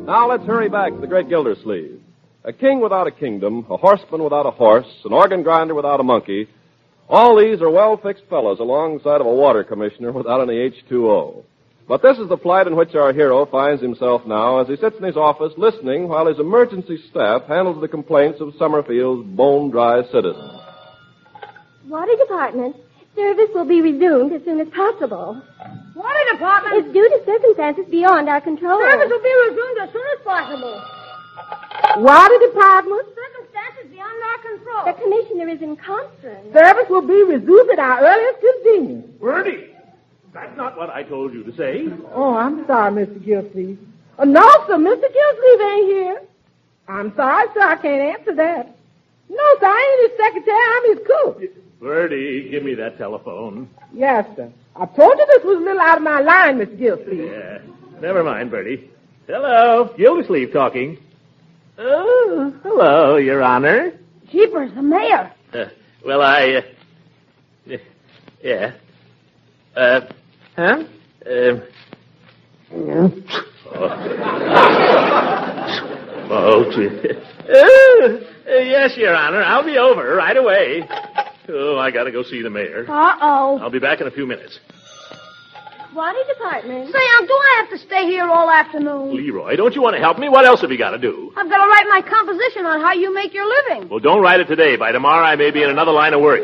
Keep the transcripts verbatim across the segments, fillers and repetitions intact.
Now let's hurry back to the great Gildersleeve. A king without a kingdom, a horseman without a horse, an organ grinder without a monkey. All these are well-fixed fellows alongside of a water commissioner without any H two O. But this is the plight in which our hero finds himself now as he sits in his office listening while his emergency staff handles the complaints of Summerfield's bone-dry citizens. Water department. Service will be resumed as soon as possible. Water department? It's due to circumstances beyond our control. Service will be resumed as soon as possible. Water department? Circumstances beyond our control. The commissioner is in conference. Service will be resumed at our earliest convenience. Bertie, that's not what I told you to say. Oh, I'm sorry, Mister Gilsleeve. Oh, no, sir, Mister Gilsleeve ain't here. I'm sorry, sir, I can't answer that. No, sir, I ain't his secretary, I'm his cook. Bertie, give me that telephone. Yes, sir. I told you this was a little out of my line, Mister Gilsleeve. Yeah, never mind, Bertie. Hello, Gildersleeve talking. Oh, hello, Your Honor. Jeepers, the mayor. Uh, well, I, uh, yeah. Uh, huh? Um, oh. oh, gee. Uh, yes, Your Honor, I'll be over right away. Oh, I gotta go see the mayor. Uh-oh. I'll be back in a few minutes. Water department. Sam, do I have to stay here all afternoon? Leroy, don't you want to help me? What else have you got to do? I've got to write my composition on how you make your living. Well, don't write it today. By tomorrow, I may be in another line of work.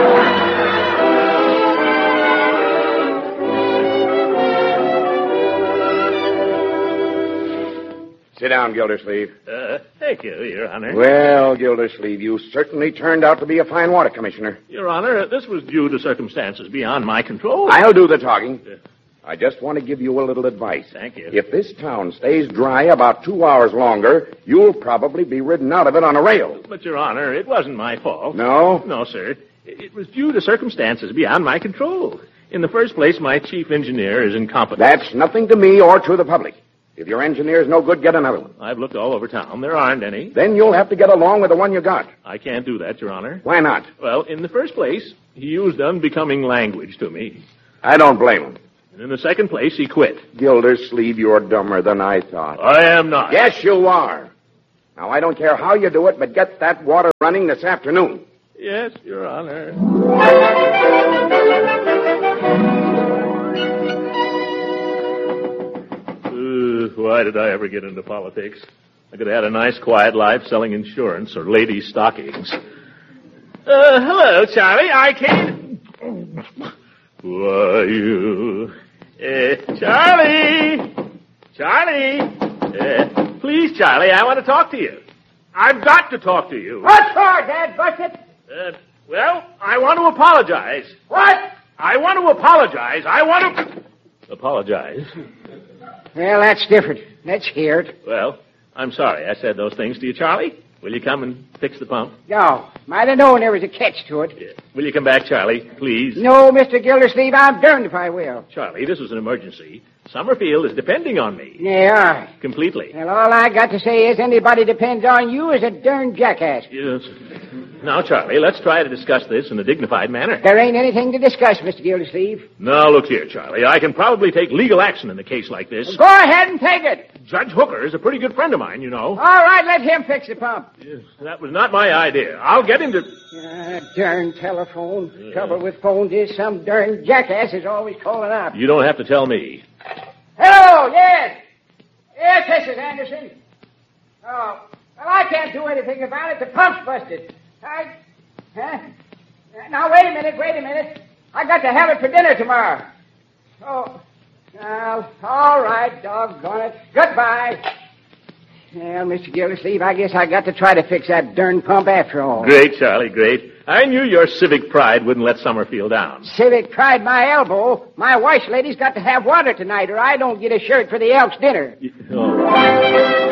Sit down, Gildersleeve. Uh, thank you, Your Honor. Well, Gildersleeve, you certainly turned out to be a fine water commissioner. Your Honor, this was due to circumstances beyond my control. I'll do the talking. Yeah. I just want to give you a little advice. Thank you. If this town stays dry about two hours longer, you'll probably be ridden out of it on a rail. But, Your Honor, it wasn't my fault. No? No, sir. It was due to circumstances beyond my control. In the first place, my chief engineer is incompetent. That's nothing to me or to the public. If your engineer's no good, get another one. I've looked all over town. There aren't any. Then you'll have to get along with the one you got. I can't do that, Your Honor. Why not? Well, in the first place, he used unbecoming language to me. I don't blame him. And in the second place, he quit. Gildersleeve, you're dumber than I thought. I am not. Yes, you are. Now, I don't care how you do it, but get that water running this afternoon. Yes, Your Honor. Uh, why did I ever get into politics? I could have had a nice, quiet life selling insurance or ladies' stockings. Uh, hello, Charlie. I came... Who are you? Uh, Charlie! Charlie! Uh, please, Charlie, I want to talk to you. I've got to talk to you. What for, Dad Bucket? Uh, well, I want to apologize. What? I want to apologize. I want to... Apologize? Well, that's different. Let's hear it. Well, I'm sorry I said those things to you, Charlie. Will you come and fix the pump? No. Might have known there was a catch to it. Yeah. Will you come back, Charlie, please? No, Mister Gildersleeve, I'm darned if I will. Charlie, this is an emergency. Summerfield is depending on me. Yeah. Completely. Well, all I got to say is anybody depends on you is a darn jackass. Yes. Now, Charlie, let's try to discuss this in a dignified manner. There ain't anything to discuss, Mister Gildersleeve. Now, look here, Charlie. I can probably take legal action in a case like this. Go ahead and take it. Judge Hooker is a pretty good friend of mine, you know. All right, let him fix the pump. Yes, that was not my idea. I'll get him to... Uh, darn telephone. Yeah. Trouble with phones is some darn jackass is always calling up. You don't have to tell me. Hello, yes. Yes, this is Anderson. Oh, well, I can't do anything about it. The pump's busted. I... Huh? Now, wait a minute, wait a minute. I got to have it for dinner tomorrow. Oh, well, all right, doggone it. Goodbye. Well, Mister Gildersleeve, I guess I got to try to fix that darn pump after all. Great, Charlie, great. I knew your civic pride wouldn't let Summerfield down. Civic pride my elbow. My wife's lady's got to have water tonight, or I don't get a shirt for the Elks' dinner. Oh.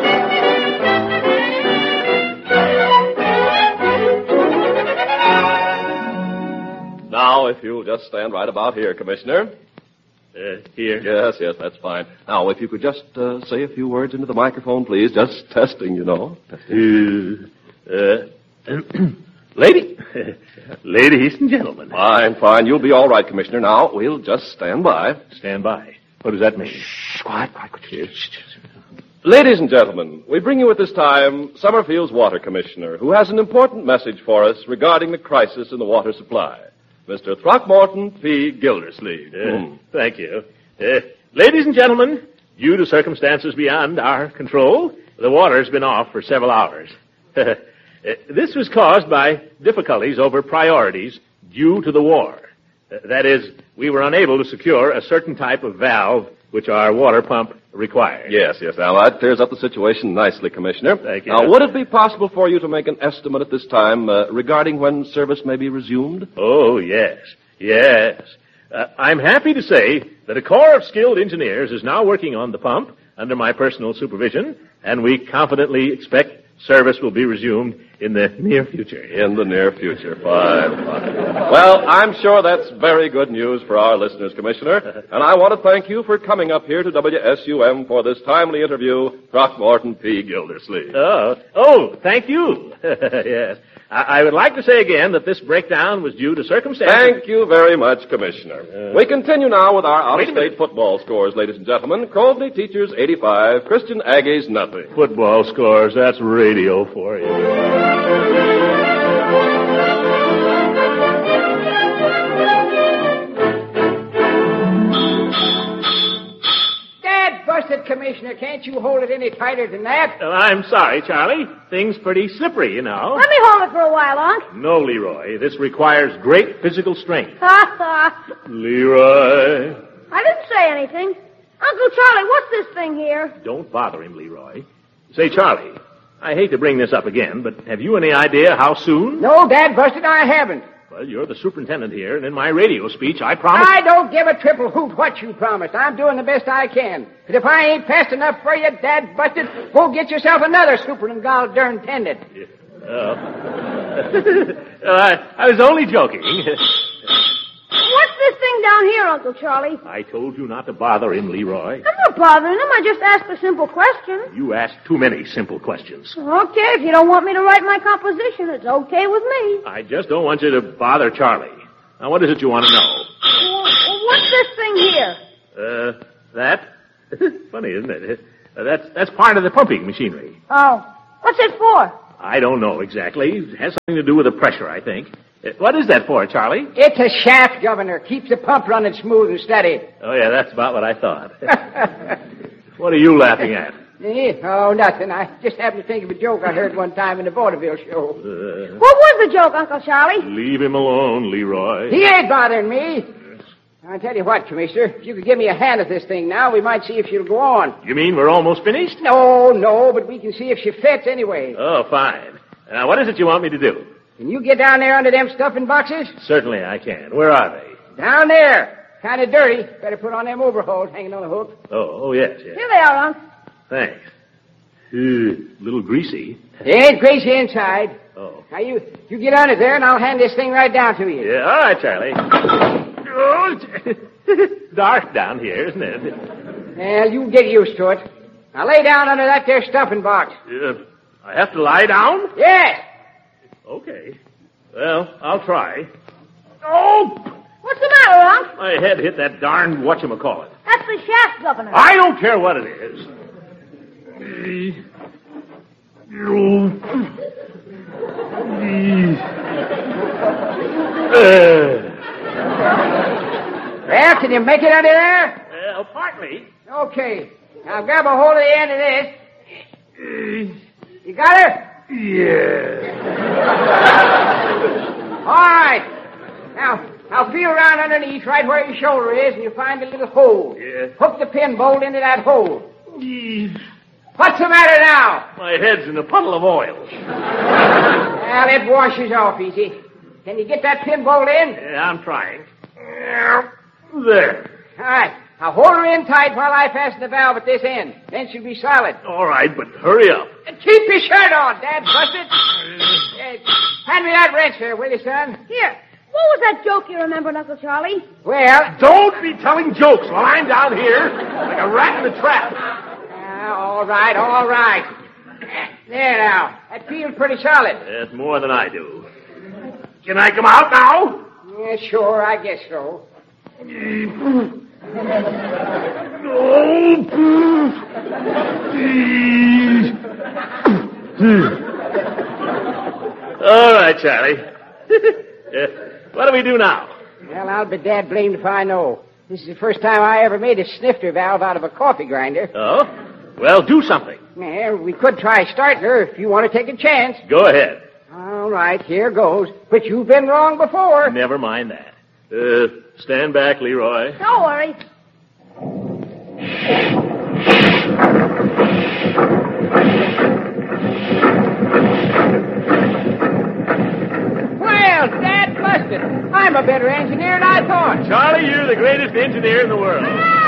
Now, if you'll just stand right about here, Commissioner. Uh, here? Yes, yes, that's fine. Now, if you could just uh, say a few words into the microphone, please. Just testing, you know. Testing. Uh, uh, lady, ladies and gentlemen. Fine, fine. You'll be all right, Commissioner. Now, we'll just stand by. Stand by. What does that mean? Shh, quiet, quiet, quiet. Ladies and gentlemen, we bring you at this time Summerfield's Water Commissioner, who has an important message for us regarding the crisis in the water supply. Mister Throckmorton P. Gildersleeve. Uh, Hmm. Thank you. Uh, ladies and gentlemen, due to circumstances beyond our control, the water's been off for several hours. Uh, this was caused by difficulties over priorities due to the war. Uh, that is, we were unable to secure a certain type of valve which our water pump required. Yes, yes, Al, that clears up the situation nicely, Commissioner. Thank you. Now, would it be possible for you to make an estimate at this time uh, regarding when service may be resumed? Oh, yes, yes. Uh, I'm happy to say that a corps of skilled engineers is now working on the pump under my personal supervision, and we confidently expect service will be resumed in the near future. In the near future. Fine, fine. Well, I'm sure that's very good news for our listeners, Commissioner. And I want to thank you for coming up here to W S U M for this timely interview, Throckmorton P. Gildersleeve. Oh, oh, thank you. Yes. I, I would like to say again that this breakdown was due to circumstances. Thank you very much, Commissioner. Uh, we continue now with our wait a minute. out-of-state football scores, ladies and gentlemen. Crowley Teachers eighty-five, Christian Aggies nothing. Football scores, that's radio for you. Dad busted, Commissioner. Can't you hold it any tighter than that? Uh, I'm sorry, Charlie. Thing's pretty slippery, you know. Let me hold it for a while, Unc. No, Leroy. This requires great physical strength. Ha ha. Leroy. I didn't say anything. Uncle Charlie, what's this thing here? Don't bother him, Leroy. Say, Charlie, I hate to bring this up again, but have you any idea how soon? No, Dad busted, I haven't. Well, you're the superintendent here, and in my radio speech, I promised... I don't give a triple hoot what you promised. I'm doing the best I can. But if I ain't fast enough for you, Dad busted, go get yourself another superintendent. Uh, uh, I, I was only joking. What's this thing down here, Uncle Charlie? I told you not to bother him, Leroy. I'm not bothering him. I just asked a simple question. You asked too many simple questions. Okay, if you don't want me to write my composition, it's okay with me. I just don't want you to bother Charlie. Now, what is it you want to know? Well, what's this thing here? Uh, that? Funny, isn't it? Uh, that's, that's part of the pumping machinery. Oh, what's it for? I don't know exactly. It has something to do with the pressure, I think. Uh, what is that for, Charlie? It's a shaft, Governor. Keeps the pump running smooth and steady. Oh, yeah, that's about what I thought. What are you laughing at? Eh, oh, nothing. I just happened to think of a joke I heard one time in the vaudeville show. Uh, What was the joke, Uncle Charlie? leave him alone, Leroy. He ain't bothering me. I'll tell you what, Commissioner. If you could give me a hand at this thing now, we might see if she'll go on. You mean we're almost finished? No, no, but we can see if she fits anyway. Oh, fine. Now, what is it you want me to do? Can you get down there under them stuffing boxes? Certainly I can. Where are they? Down there. Kind of dirty. Better put on them overalls hanging on a hook. Oh, oh yes, yes. Here they are, Unc. Thanks. Uh, little greasy. They ain't greasy inside. Oh. Now, you, you get under there, and I'll hand this thing right down to you. Yeah, all right, Charlie. Oh, it's dark down here, isn't it? Well, you get used to it. Now, lay down under that there stuffing box. Uh, I have to lie down? Yes. Okay. Well, I'll try. Oh! What's the matter, Unc? My head hit that darn whatchamacallit. That's the shaft, Governor. I don't care what it is. Well, can you make it under there? Well, partly. Okay. Now, grab a hold of the end of this. You got her? Yeah. All right. Now, now feel around underneath right where your shoulder is, and you'll find a little hole. Yeah. Hook the pin bolt into that hole. What's the matter now? My head's in a puddle of oil. Well, it washes off easy. Can you get that pin bolt in? Yeah, I'm trying. There. All right. Now hold her in tight while I fasten the valve at this end. Then she'll be solid. All right, but hurry up. And keep your shirt on, Dad. Bust it. Uh, hand me that wrench there, will you, son? Here. What was that joke you remembered, Uncle Charlie? Well, Don't be telling jokes while I'm down here like a rat in a trap. uh, all right, all right. There now. That feels pretty solid. That's more than I do. Can I come out now? Yeah, sure, I guess so. Oh, All right, Charlie. uh, what do we do now? Well, I'll be dad blamed if I know. This is the first time I ever made a snifter valve out of a coffee grinder. Oh? Well, do something. Yeah, we could try starting her if you want to take a chance. Go ahead. All right, here goes. But you've been wrong before. Never mind that. Uh, stand back, Leroy. Don't worry. Well, Dad busted. I'm a better engineer than I thought. Charlie, you're the greatest engineer in the world.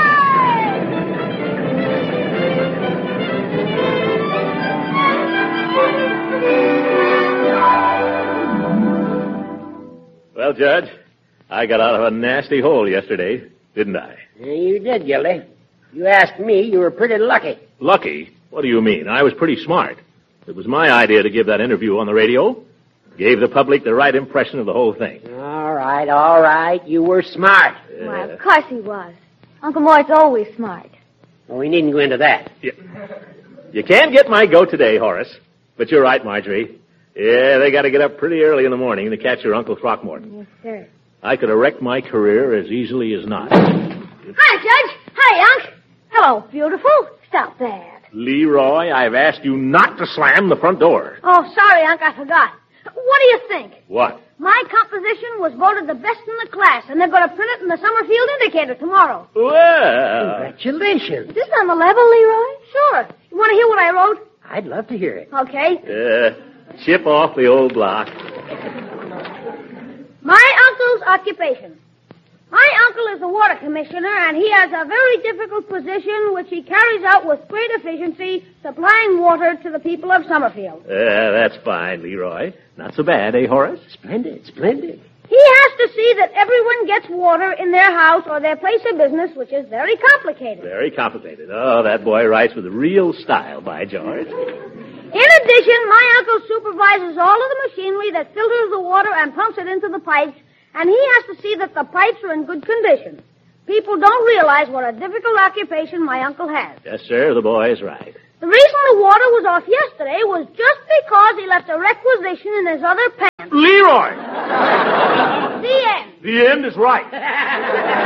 Well, Judge, I got out of a nasty hole yesterday, didn't I? Yeah, you did, Gildy. You asked me, you were pretty lucky. Lucky? What do you mean? I was pretty smart. It was my idea to give that interview on the radio. Gave the public the right impression of the whole thing. All right, all right. You were smart. Why, of course he was. Uncle Mort's always smart. Well, we needn't go into that. You, you can't get my goat today, Horace. But you're right, Marjorie. Yeah, they got to get up pretty early in the morning to catch your Uncle Throckmorton. Yes, sir. I could have wrecked my career as easily as not. Hi, Judge. Hi, Unc. Hello, beautiful. Stop that. Leroy, I've asked you not to slam the front door. Oh, sorry, Unc. I forgot. What do you think? What? My composition was voted the best in the class, and they're going to print it in the Summerfield Indicator tomorrow. Well. Congratulations. Is this on the level, Leroy? Sure. You want to hear what I wrote? I'd love to hear it. Okay. Uh, chip off the old block. My uncle's occupation. My uncle is the water commissioner, and he has a very difficult position which he carries out with great efficiency, supplying water to the people of Summerfield. Uh, that's fine, Leroy. Not so bad, eh, Horace? Splendid, splendid. He has to see that everyone gets water in their house or their place of business, which is very complicated. Very complicated. Oh, that boy writes with real style, by George. In addition, my uncle supervises all of the machinery that filters the water and pumps it into the pipes, and he has to see that the pipes are in good condition. People don't realize what a difficult occupation my uncle has. Yes, sir, the boy is right. The reason the water was off yesterday was just because he left a requisition in his other pants. Leroy! The end. The end is right.